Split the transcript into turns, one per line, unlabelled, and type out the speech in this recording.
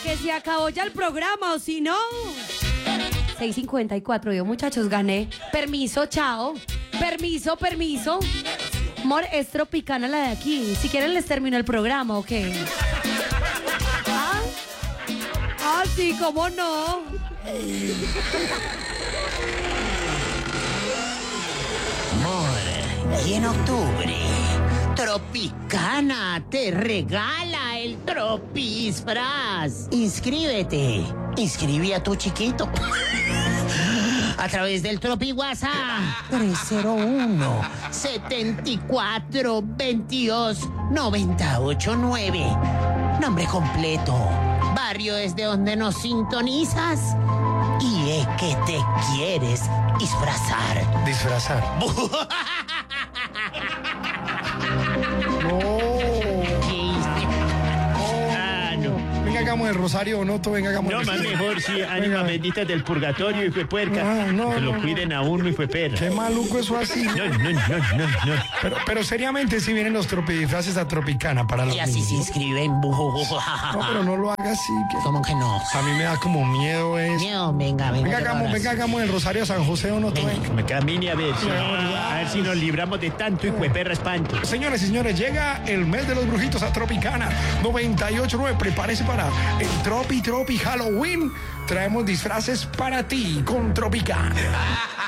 que se acabó ya el programa, o si no. 6:54, yo muchachos gané. Permiso, chao. Permiso. Amor, es tropicana la de aquí. Si quieren les termino el programa, ¿ok? Ah, sí, cómo no.
Amor, y en octubre, Tropicana te regala el Tropisfraz. Inscríbete. Inscribe a tu chiquito. A través del Tropi WhatsApp 301-7422-989. Nombre completo, barrio desde donde nos sintonizas y es que te quieres disfrazar.
Disfrazar. Venga, hagamos el rosario, no, tú venga, hagamos
No,
el
más
rosario.
mejor, sí, ánima bendita del purgatorio, y fue puerca.
No,
que lo
no.
cuiden a uno, y fue perra.
Qué maluco eso así.
No.
Pero seriamente si vienen los tropidisfraces a Tropicana para los
Y así se
niños.
inscriben.
No, pero no lo haga así. Que
¿Cómo que no?
a mí me da como miedo eso.
No, venga.
Venga, hagamos el rosario a San José o no, tú venga.
Me camine a ver si nos libramos de tanto, y fue perra espanto.
Señores y señores, llega el mes de los brujitos a Tropicana 98.9. Prepárese para el Tropi Halloween. Traemos disfraces para ti con Tropicana.